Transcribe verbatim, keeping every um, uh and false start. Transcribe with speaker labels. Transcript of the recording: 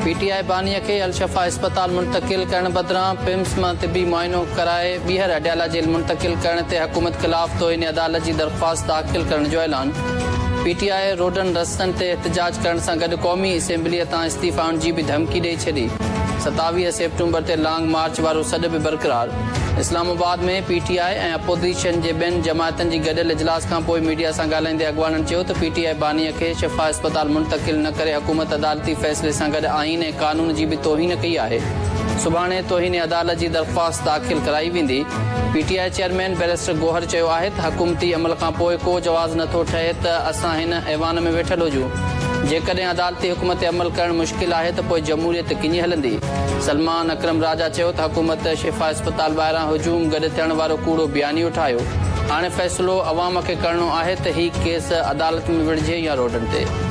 Speaker 1: PTI बानीअ खे अलशफा अस्पताल मुंतकिल करण बदिरां पिम्स मां तिबी मुआइनो कराए ॿीहर अडियाला जेल मुंतकिल करण ते हुकूमत ख़िलाफ़ तोहिन अदालत जी दरख़्वास्त दाख़िल करण जो ऐलान। पीटीआई रोडनि रस्तनि ते एहतजाज करण सां गॾु क़ौमी असेंबलीअ तां इस्तीफ़ाउनि जी बि धमकी ॾेई छॾी। सतावीह सेप्टेम्बर ते लॉन्ग मार्च वारो सॾ बि बरक़रार। इस्लामाबाद में पीटीआई ऐं अपोज़िशन जे ॿियनि जमायतनि जी गॾियल इजलास खां पोइ मीडिया सां ॻाल्हाईंदे अॻवाननि चयो त पीटीआई बानीअ खे शिफ़ा अस्पताल मुंतकिल न करे हुकूमत अदालती फ़ैसिले सां गॾु आईन ऐं कानून जी बि तौहीन कई आहे। सुभाणे तौहीन अदालत जी दरख़्वास्त दाख़िल कराई वेंदी। पीटीआई चेयरमैन बैरिस्टर गोहर चयो आहे त हुकूमती अमल खां पोइ को जवाज़ नथो ठहे त असां हिन ऐवान में वेठल हुजूं। जेकॾहिं अदालती हुकूम ते अमल करणु मुश्किल आहे त पोइ जमहूरियत किनी हलंदी। सलमान अकरम राजा चयो त हुकूमत शिफ़ा अस्पताल ॿाहिरां हुजूम गॾु थियण वारो कूड़ो बयानी उठायो। हाणे फ़ैसिलो अवाम खे करणो आहे त ही केस अदालत में विढ़जे या रोडनि ते।